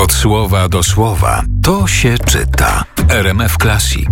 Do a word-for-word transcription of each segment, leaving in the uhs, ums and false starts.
Od słowa do słowa to się czyta. R M F Classic.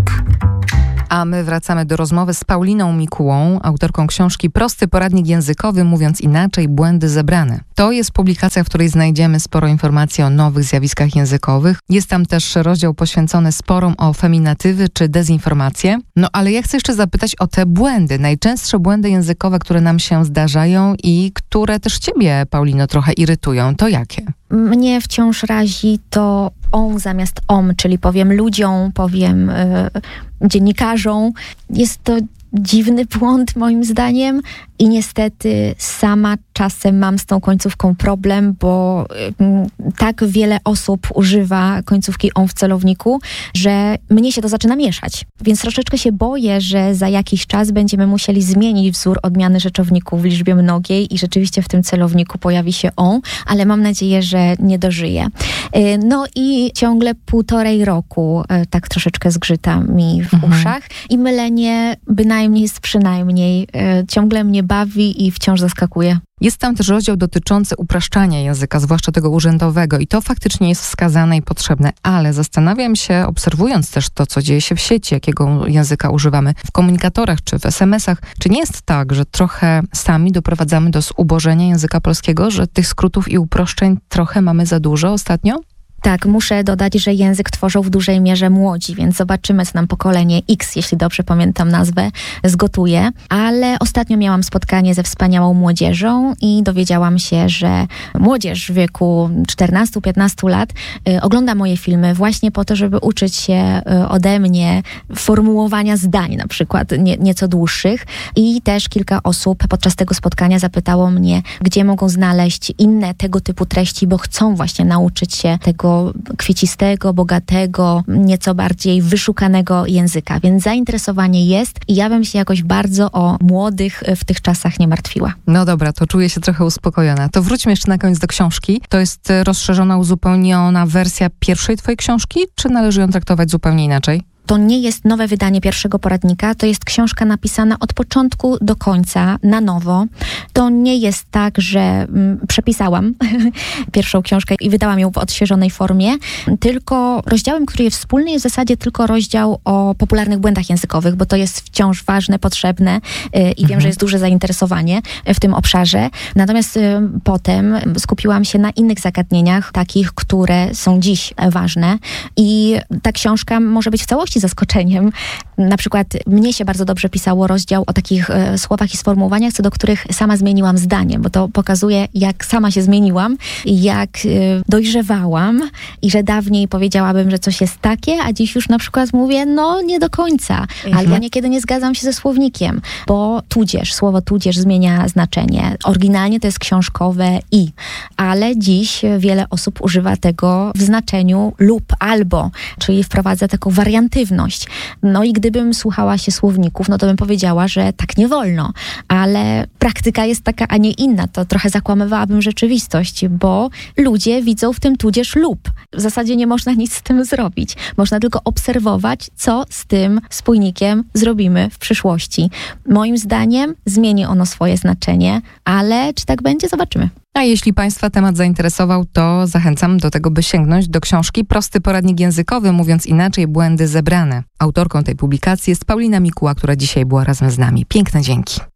A my wracamy do rozmowy z Pauliną Mikułą, autorką książki Prosty poradnik językowy, mówiąc inaczej, błędy zebrane. To jest publikacja, w której znajdziemy sporo informacji o nowych zjawiskach językowych. Jest tam też rozdział poświęcony sporom o feminatywy czy dezinformację. No ale ja chcę jeszcze zapytać o te błędy, najczęstsze błędy językowe, które nam się zdarzają i które też ciebie, Paulino, trochę irytują. To jakie? Mnie wciąż razi to on zamiast om, czyli powiem ludziom, powiem y, dziennikarzom. Jest to dziwny błąd moim zdaniem i niestety sama czasem mam z tą końcówką problem, bo y, tak wiele osób używa końcówki on w celowniku, że mnie się to zaczyna mieszać. Więc troszeczkę się boję, że za jakiś czas będziemy musieli zmienić wzór odmiany rzeczowników w liczbie mnogiej i rzeczywiście w tym celowniku pojawi się on, ale mam nadzieję, że nie dożyję. Y, no i ciągle półtorej roku y, tak troszeczkę zgrzyta mi w mhm. uszach i mylenie bynajmniej jest przynajmniej y, ciągle mnie bawi i wciąż zaskakuje. Jest tam też rozdział dotyczący upraszczania języka, zwłaszcza tego urzędowego i to faktycznie jest wskazane i potrzebne, ale zastanawiam się, obserwując też to, co dzieje się w sieci, jakiego języka używamy w komunikatorach czy w es em esach, czy nie jest tak, że trochę sami doprowadzamy do zubożenia języka polskiego, że tych skrótów i uproszczeń trochę mamy za dużo ostatnio? Tak, muszę dodać, że język tworzą w dużej mierze młodzi, więc zobaczymy, co nam pokolenie X, jeśli dobrze pamiętam nazwę, zgotuje. Ale ostatnio miałam spotkanie ze wspaniałą młodzieżą i dowiedziałam się, że młodzież w wieku czternastu piętnastu lat y, ogląda moje filmy właśnie po to, żeby uczyć się y, ode mnie formułowania zdań, na przykład nie, nieco dłuższych. I też kilka osób podczas tego spotkania zapytało mnie, gdzie mogą znaleźć inne tego typu treści, bo chcą właśnie nauczyć się tego kwiecistego, bogatego, nieco bardziej wyszukanego języka. Więc zainteresowanie jest i ja bym się jakoś bardzo o młodych w tych czasach nie martwiła. No dobra, to czuję się trochę uspokojona. To wróćmy jeszcze na koniec do książki. To jest rozszerzona, uzupełniona wersja pierwszej twojej książki, czy należy ją traktować zupełnie inaczej? To nie jest nowe wydanie pierwszego poradnika, to jest książka napisana od początku do końca, na nowo. To nie jest tak, że mm, przepisałam pierwszą książkę i wydałam ją w odświeżonej formie, tylko rozdziałem, który jest wspólny, jest w zasadzie tylko rozdział o popularnych błędach językowych, bo to jest wciąż ważne, potrzebne yy, i mhm. wiem, że jest duże zainteresowanie w tym obszarze. Natomiast yy, potem skupiłam się na innych zagadnieniach, takich, które są dziś ważne i ta książka może być w całości zaskoczeniem. Na przykład mnie się bardzo dobrze pisało rozdział o takich e, słowach i sformułowaniach, co do których sama zmieniłam zdanie, bo to pokazuje, jak sama się zmieniłam, jak e, dojrzewałam i że dawniej powiedziałabym, że coś jest takie, a dziś już na przykład mówię, no nie do końca. Mhm. Albo niekiedy nie zgadzam się ze słownikiem, bo tudzież, słowo tudzież zmienia znaczenie. Oryginalnie to jest książkowe i, ale dziś wiele osób używa tego w znaczeniu lub albo, czyli wprowadza taką wariantywność. No i gdybym słuchała się słowników, no to bym powiedziała, że tak nie wolno. Ale praktyka jest taka, a nie inna. To trochę zakłamywałabym rzeczywistość, bo ludzie widzą w tym tudzież lub. W zasadzie nie można nic z tym zrobić. Można tylko obserwować, co z tym spójnikiem zrobimy w przyszłości. Moim zdaniem zmieni ono swoje znaczenie, ale czy tak będzie? Zobaczymy. A jeśli Państwa temat zainteresował, to zachęcam do tego, by sięgnąć do książki Prosty poradnik językowy, mówiąc inaczej, błędy zebrane. Autorką tej publikacji jest Paulina Mikuła, która dzisiaj była razem z nami. Piękne dzięki.